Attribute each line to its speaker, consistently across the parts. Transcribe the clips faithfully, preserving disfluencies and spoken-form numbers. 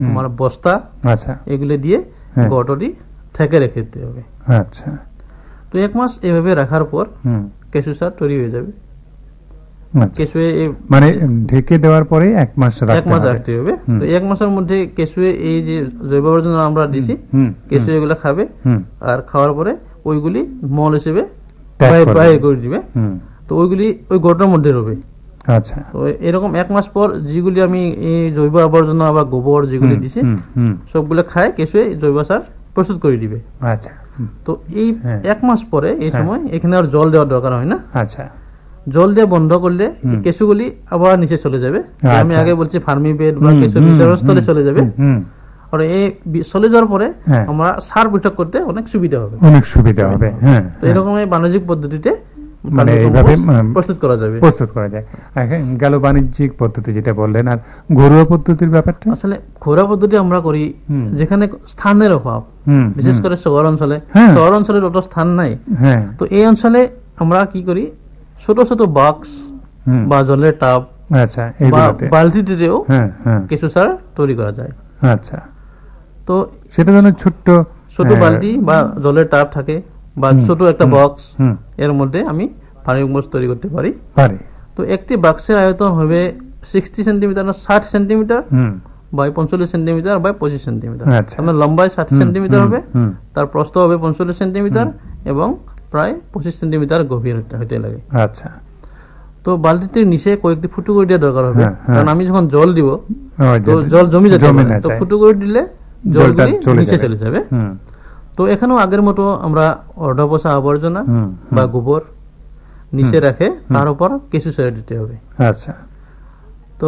Speaker 1: আমার বস্তা,
Speaker 2: আচ্ছা,
Speaker 1: এগুলো দিয়ে গর্তটি ঠেকে রেখে দিতে হবে।
Speaker 2: আচ্ছা,
Speaker 1: তো এক মাস এভাবে রাখার পর কেঁচু সার তৈরি হয়ে যাবে। কেঁচুয়ে
Speaker 2: মানে ঢেকে দেওয়ার পরে এক মাস
Speaker 1: এক মাস রাখতে হবে। তো এক মাসের মধ্যে কেঁচুয়ে এই যে জৈব আবর্জনা আমরা দিছি, কেঁচুয়ে এগুলো খাবে, আর খাওয়ার পরে ওইগুলি মল হিসেবে বাইরে করে দিবে। তো ওইগুলি ওই গর্তের মধ্যে রবে।
Speaker 2: আচ্ছা,
Speaker 1: তো এরকম এক মাস পর যেগুলি আমি এই জৈব আবর্জনা বা গোবর যেগুলি দিছি সবগুলো খায় কেঁচুয়ে জৈব সার প্রস্তুত করে দিবে।
Speaker 2: আচ্ছা,
Speaker 1: তো এই এক মাস পরে এই সময় এখানে আর জল দেওয়ার দরকার হয় না।
Speaker 2: আচ্ছা,
Speaker 1: জল দিয়ে বন্ধ করলে কেঁচুগুলি আবার নিচে চলে যাবে। আমি আগে বলছি ফার্মি বেড বা কেঁচু বিচরণস্থলে চলে যাবে। আর এই চলে যাওয়ার পরে আমরা সার পৃথক করতে অনেক সুবিধা হবে,
Speaker 2: অনেক সুবিধা হবে। হ্যাঁ,
Speaker 1: তো এরকম এই বাণিজ্যিক পদ্ধতিতে
Speaker 2: মানে এইভাবে
Speaker 1: প্রস্তুত করা যাবে
Speaker 2: প্রস্তুত করা যায়। গেল বাণিজ্যিক পদ্ধতি যেটা বললেন, আর ঘরোয়া পদ্ধতির ব্যাপারটা?
Speaker 1: আসলে ঘরোয়া পদ্ধতি আমরা করি যেখানে স্থানের অভাব, বিশেষ করে শহর অঞ্চলে। শহর অঞ্চলে অত স্থান নাই, তো এই অঞ্চলে আমরা কি করি, ছোট ছোট বক্স বা জলের টাব,
Speaker 2: আচ্ছা,
Speaker 1: বালতিতেও কিছু সার তৈরি করা যায়।
Speaker 2: আচ্ছা,
Speaker 1: তো
Speaker 2: সেটা যেন ছোট্ট
Speaker 1: ছোট বালতি বা জলের টাব থাকে বা ছোট একটা বক্স, এর মধ্যে আমি ফার্মিং কম্পোস্ট তৈরি করতে পারি। তো একটি বাক্সের আয়তন হবে সিক্সটি সেন্টিমিটার না ষাট সেন্টিমিটার বাই পঞ্চল্লিশ সেন্টিমিটার বাই পঁচিশ সেন্টিমিটার। আপনার লম্বায় ষাট সেন্টিমিটার হবে, তার প্রস্থ হবে পঞ্চল্লিশ সেন্টিমিটার এবং প্রায় পঁচিশ সেন্টিমিটার গভীর হতে লাগে।
Speaker 2: আচ্ছা,
Speaker 1: তো বালতিটির নিচে কয়েকটি ফুটো করে দেওয়া দরকার হবে, কারণ আমি যখন জল দিব তো জল জমি যেতে পারে, তো ফুটো করে দিলে জলগুলি নিচে চলে যাবে। তো এখানেও আগের মতো আমরা অর্ধপচা আবর্জনা বা গোবর নিচে রাখে তার উপর কিছু ছেড়ে দিতে হবে।
Speaker 2: আচ্ছা,
Speaker 1: তো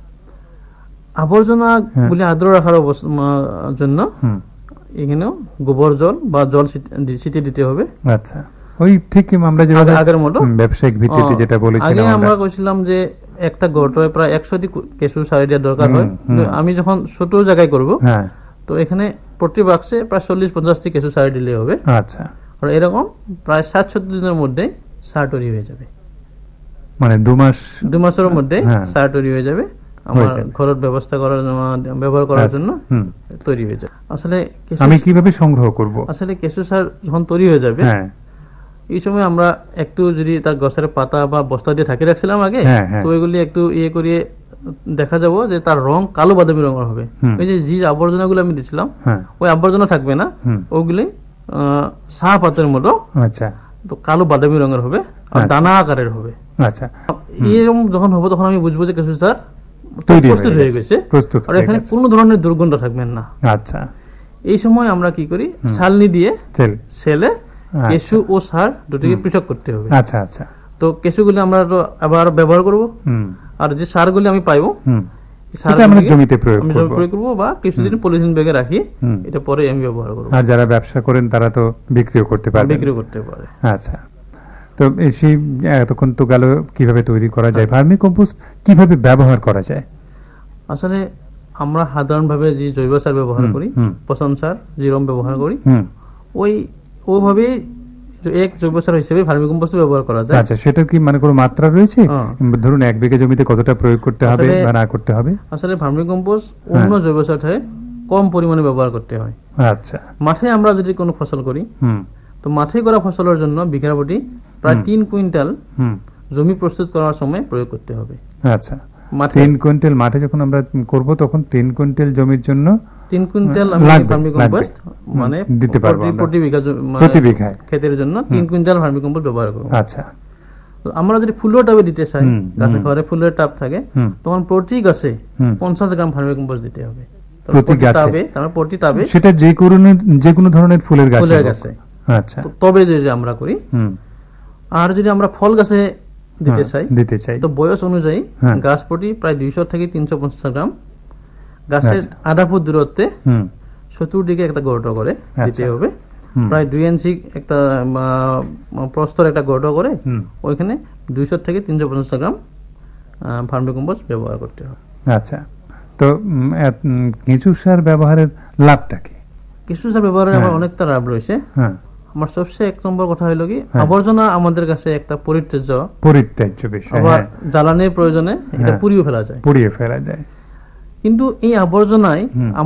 Speaker 1: আবর্জনা গুলি আর্দ্র রাখার জন্য এখানেও গোবর জল বা জল ছিটিয়ে দিতে হবে।
Speaker 2: আচ্ছা, ওই ঠিক আমরা যেভাবে আগের মতো ব্যবসায়িক ভিত্তিতে যেটা বলেছিলাম,
Speaker 1: আগে আমরা কইছিলাম যে একটা গর্তে প্রায় একশোটি কেঁচু সার দেওয়ার দরকার হয়। আমি যখন ছোট জায়গায় করব, তো এখানে প্রতি বাক্সে প্রায় চল্লিশ পঞ্চাশটি কেঁচু সার দিলে হবে।
Speaker 2: আচ্ছা,
Speaker 1: আর এরকম প্রায় ষাট সত্তর দিনের মধ্যে সার তৈরি হয়ে যাবে।
Speaker 2: মানে দু মাস
Speaker 1: দু মাসের মধ্যে সার তৈরি হয়ে যাবে, আমার ঘরের ব্যবস্থা করার ব্যবহার করার জন্য তৈরি হয়ে যাবে। আসলে
Speaker 2: আমি কিভাবে সংগ্রহ করব?
Speaker 1: আসলে কেঁচু সার যখন তৈরি হয়ে যাবে, এই সময় আমরা একটু যদি তার গাছের পাতা বা বস্তা দিয়ে ঢাকি রাখছিলাম আগে, তো ওইগুলি একটু ইয়ে করিয়ে দেখা যাবো যে তার রং কালো বাদামি রঙের হবে। ওই যে যে আবর্জনা গুলো আমি দিচ্ছিলাম ওই আবর্জনা থাকবে না, ওইগুলি শাহ পাতের মতো তো কালো বাদামি রঙের হবে আর দানা আকারের হবে।
Speaker 2: আচ্ছা,
Speaker 1: এরকম যখন হবে তখন আমি বুঝবো যে কেঁচু সার প্রস্তুত হয়ে গেছে, আর এখানে কোন ধরনের দুর্গন্ধ থাকবেন না।
Speaker 2: আচ্ছা,
Speaker 1: এই সময় আমরা কি করি, ছালনি দিয়ে ছেলে কেঁচু ও সার দুটিকে পৃথক করতে হবে।
Speaker 2: আচ্ছা, আচ্ছা,
Speaker 1: তো কেঁচুগুলি আমরা আবার ব্যবহার করব, আর যে সারগুলি আমি পাইবো
Speaker 2: জমিতে প্রয়োগ
Speaker 1: করব বা কিছুদিন পলিথিন ব্যাগে রাখি, এটা পরে আমি ব্যবহার করব।
Speaker 2: আর যারা ব্যবসা করেন তারা তো বিক্রিও করতে পারে,
Speaker 1: বিক্রি করতে পারে।
Speaker 2: আচ্ছা, তো সেই এতক্ষণ তো গেল কিভাবে তৈরি করা যায়, ভার্মি কম্পোস্ট কিভাবে ব্যবহার করা যায়।
Speaker 1: আসলে আমরা সাধারণভাবে যে জৈব সার ব্যবহার করি, পচন সার যেরকম ব্যবহার করি, ওই ওইভাবে এক জৈব সার হিসেবে ভার্মি কম্পোস্ট ব্যবহার করা যায়।
Speaker 2: আচ্ছা, সেটা কি মানে কোনো মাত্রা রয়েছে? ধরুন এক বিঘা জমিতে কতটা প্রয়োগ করতে হবে বা না করতে হবে?
Speaker 1: আসলে ভার্মি কম্পোস্ট অন্য জৈব সার থেকে কম পরিমাণে ব্যবহার করতে হয়।
Speaker 2: আচ্ছা, মাঠে
Speaker 1: আমরা যদি কোনো ফসল করি, তো মাঠে করা ফসলের জন্য বিঘা প্রতি প্রায় তিন কুইন্টাল জমি প্রস্তুত করার সময় প্রয়োগ করতে হবে।
Speaker 2: আচ্ছা, তিন কুইন্টাল মাঠে যখন আমরা করব তখন তিন কুইন্টাল জমির জন্য
Speaker 1: তিন কুইন্টাল আমি ভার্মি কম্পোস্ট মানে
Speaker 2: দিতে পারবো
Speaker 1: প্রতি বিঘা
Speaker 2: প্রতি বিঘায়
Speaker 1: ক্ষেতের জন্য তিন কুইন্টাল ভার্মি কম্পোস্ট ব্যবহার করব।
Speaker 2: আচ্ছা,
Speaker 1: তো আমরা যদি ফুলের টাবে দিতে চাই, গাছে ঘরে ফুলের টাব থাকে, তখন প্রতি গাছে পঞ্চাশ গ্রাম ভার্মি কম্পোস্ট দিতে হবে
Speaker 2: প্রতি গাছে,
Speaker 1: তাহলে প্রতি টাবে,
Speaker 2: সেটা যে কোনো যে কোনো ধরনের ফুলের গাছে ফুলের গাছে। আচ্ছা,
Speaker 1: তবে যদি আমরা করি, আর যদি আমরা ফল গাছে দিতে চাই দিতে চাই তো বয়স অনুযায়ী গাছ প্রতি প্রায় দুইশো থেকে তিনশো পঞ্চাশ গ্রাম গাছের আধা ফুট দূরত্বে চতুর্দিকে একটা গর্ত করে দিতে হবে। প্রায় দুই ইঞ্চি একটা প্রস্তর একটা গর্ত করে ওইখানে দুইশো থেকে তিনশো পঞ্চাশ গ্রাম ভার্মি কম্পোস্ট ব্যবহার করতে হবে।
Speaker 2: আচ্ছা, তো কেঁচু সার ব্যবহারের লাভটা কি?
Speaker 1: কেঁচু সার ব্যবহারের আমার অনেকটা লাভ রয়েছে। আমার সবচেয়ে এক নম্বর কথা হলো কি, আবর্জনা আমাদের কাছে একটা পরিত্যাজ্য পরিত্যাজ্য বিষয়। আবার জ্বালানির প্রয়োজনে এটা পুড়িয়ে ফেলা যায় পুড়িয়ে ফেলা যায় কিন্তু এই আবর্জনায়